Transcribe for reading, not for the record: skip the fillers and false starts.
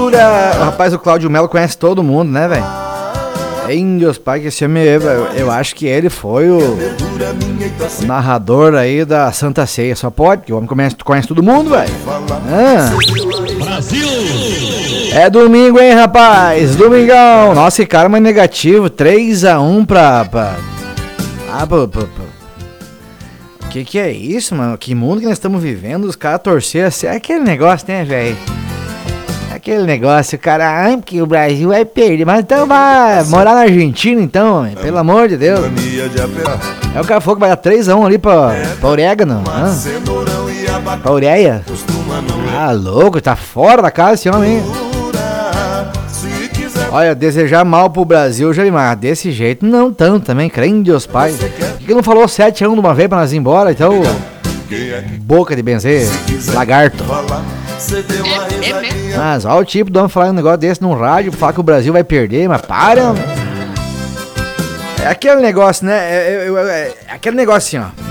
Rapaz, o Cláudio Melo conhece todo mundo, né, velho? Índios, pai, que esse homem, eu acho que ele foi o narrador aí da Santa Ceia. Só pode, porque o homem conhece todo mundo, velho. Brasil! É domingo, hein, rapaz? Domingão! Nossa, que cara mais negativo. 3-1 pra... Que é isso, mano? Que mundo que nós estamos vivendo? Os caras torceram assim. É aquele negócio, né, velho? Aquele negócio, cara, porque o Brasil vai perder. Mas então vai morar na Argentina, então, pelo amor de Deus. É o cara falou que vai dar 3-1 ali pra orégano. Pra ureia. Ah, louco, tá fora da casa esse homem, hein? Olha, desejar mal pro Brasil, Jarimar, desse jeito, não tanto também, crente Deus Pai. Por que não falou 7-1 de uma vez pra nós ir embora, então? Boca de benzer, lagarto. Mas olha o tipo do homem falar um negócio desse num rádio, falar que o Brasil vai perder, mas para! É aquele negócio, né? É aquele negócio assim, ó.